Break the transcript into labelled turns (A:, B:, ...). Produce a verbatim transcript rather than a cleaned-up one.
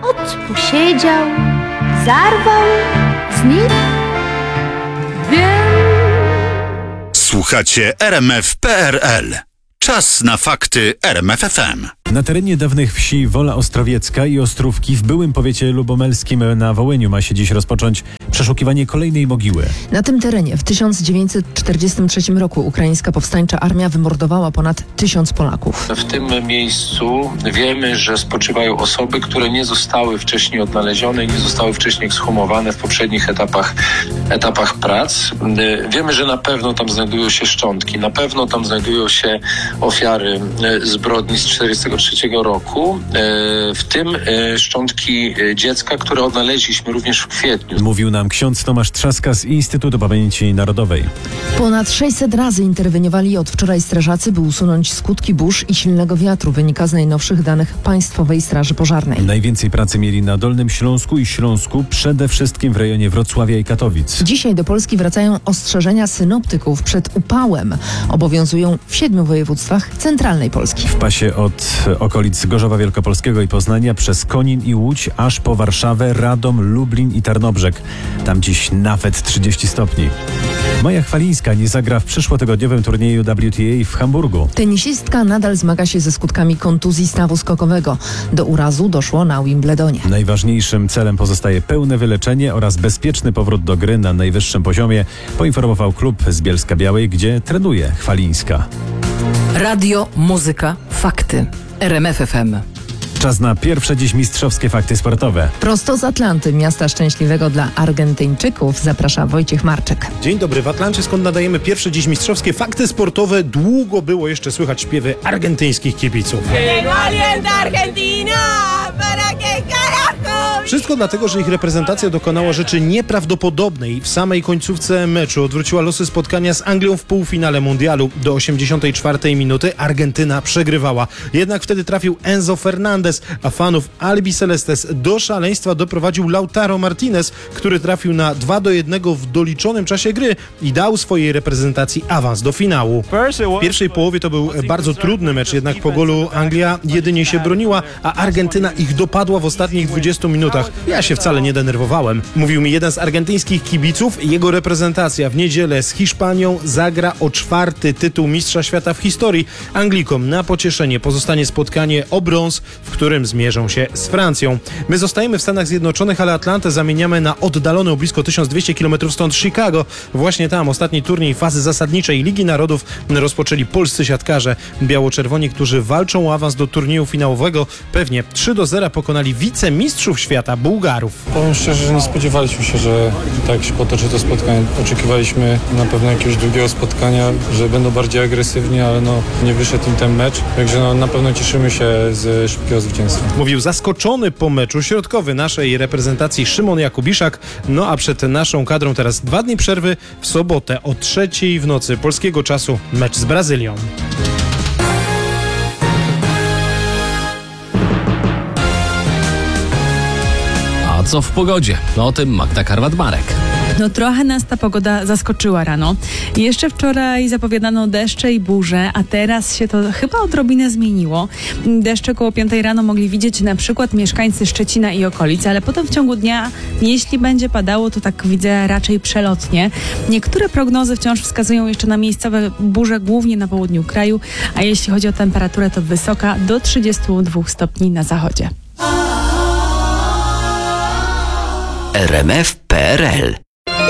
A: Posiedział, zarwał, znikł. Wiem.
B: Słuchacie R M F kropka P R L. Czas na fakty R M F F M.
C: Na terenie dawnych wsi Wola Ostrowiecka i Ostrówki w byłym powiecie lubomelskim na Wołyniu ma się dziś rozpocząć przeszukiwanie kolejnej mogiły.
D: Na tym terenie w tysiąc dziewięćset czterdziestym trzecim roku ukraińska powstańcza armia wymordowała ponad tysiąc Polaków.
E: W tym miejscu wiemy, że spoczywają osoby, które nie zostały wcześniej odnalezione i nie zostały wcześniej ekshumowane w poprzednich etapach, etapach prac. Wiemy, że na pewno tam znajdują się szczątki, na pewno tam znajdują się ofiary zbrodni z tysiąc dziewięćset czterdziestego trzeciego roku, w tym szczątki dziecka, które odnaleźliśmy również w kwietniu.
C: Mówił nam ksiądz Tomasz Trzaska z Instytutu Pamięci Narodowej.
D: Ponad sześćset razy interweniowali od wczoraj strażacy, by usunąć skutki burz i silnego wiatru, wynika z najnowszych danych Państwowej Straży Pożarnej.
C: Najwięcej pracy mieli na Dolnym Śląsku i Śląsku, przede wszystkim w rejonie Wrocławia i Katowic.
D: Dzisiaj do Polski wracają ostrzeżenia synoptyków przed upałem. Obowiązują w siedmiu województwach centralnej Polski.
C: W pasie od okolic Gorzowa Wielkopolskiego i Poznania przez Konin i Łódź aż po Warszawę, Radom, Lublin i Tarnobrzeg. Tam dziś nawet trzydzieści stopni. Maja Chwalińska nie zagra w przyszłotygodniowym turnieju W T A w Hamburgu.
D: Tenisistka nadal zmaga się ze skutkami kontuzji stawu skokowego. Do urazu doszło na Wimbledonie.
C: Najważniejszym celem pozostaje pełne wyleczenie oraz bezpieczny powrót do gry na najwyższym poziomie, poinformował klub z Bielska-Białej, gdzie trenuje Chwalińska.
F: Radio, muzyka, fakty. R M F F M.
C: Czas na pierwsze dziś mistrzowskie fakty sportowe.
D: Prosto z Atlanty, miasta szczęśliwego dla Argentyńczyków, zaprasza Wojciech Marczyk.
G: Dzień dobry, w Atlancie, skąd nadajemy pierwsze dziś mistrzowskie fakty sportowe. Długo było jeszcze słychać śpiewy argentyńskich kibiców. Wszystko dlatego, że ich reprezentacja dokonała rzeczy nieprawdopodobnej. W samej końcówce meczu odwróciła losy spotkania z Anglią w półfinale mundialu. Do osiemdziesiątej czwartej minuty Argentyna przegrywała. Jednak wtedy trafił Enzo Fernandez, a fanów Albi Celestes do szaleństwa doprowadził Lautaro Martinez, który trafił na dwa do jednego w doliczonym czasie gry i dał swojej reprezentacji awans do finału. W pierwszej połowie to był bardzo trudny mecz, jednak po golu Anglia jedynie się broniła, a Argentyna ich dopadła w ostatnich dwudziestu minutach. Ja się wcale nie denerwowałem. Mówił mi jeden z argentyńskich kibiców. Jego reprezentacja w niedzielę z Hiszpanią zagra o czwarty tytuł mistrza świata w historii. Anglikom na pocieszenie pozostanie spotkanie o brąz, w którym zmierzą się z Francją. My zostajemy w Stanach Zjednoczonych, ale Atlantę zamieniamy na oddalone o blisko tysiąc dwieście kilometrów stąd Chicago. Właśnie tam ostatni turniej fazy zasadniczej Ligi Narodów rozpoczęli polscy siatkarze. Biało-czerwoni, którzy walczą o awans do turnieju finałowego, pewnie trzy do zera pokonali wicemistrzów świata Bułgarów.
H: Powiem szczerze, że nie spodziewaliśmy się, że tak się potoczy to spotkanie. Oczekiwaliśmy na pewno jakiegoś drugiego spotkania, że będą bardziej agresywni, ale no nie wyszedł im ten mecz. Także no, na pewno cieszymy się z szybkiego zwycięstwa.
G: Mówił zaskoczony po meczu środkowy naszej reprezentacji Szymon Jakubiszak. No a przed naszą kadrą teraz dwa dni przerwy. W sobotę o trzeciej w nocy polskiego czasu mecz z Brazylią.
I: A co w pogodzie? No o tym Magda Karwat-Marek.
J: No trochę nas ta pogoda zaskoczyła rano. Jeszcze wczoraj zapowiadano deszcze i burze, a teraz się to chyba odrobinę zmieniło. Deszcze koło piątej rano mogli widzieć na przykład mieszkańcy Szczecina i okolic, ale potem w ciągu dnia, jeśli będzie padało, to tak widzę raczej przelotnie. Niektóre prognozy wciąż wskazują jeszcze na miejscowe burze, głównie na południu kraju, a jeśli chodzi o temperaturę, to wysoka, do trzydziestu dwóch stopni na zachodzie.
K: R M F kropka P R L